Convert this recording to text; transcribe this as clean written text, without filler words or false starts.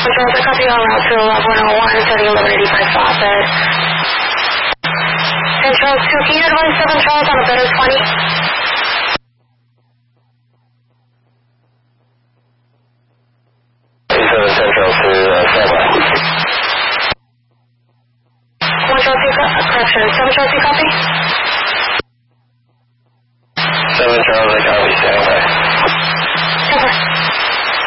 Charles, I copy on route to 1101, starting 1185 Faucet. And Charles 2, can you advise 7 Charles on a better 20? 7 Charles to standby. 1 Charles, correction, 7 Charles, you copy? 7 Charles, I copy, standby.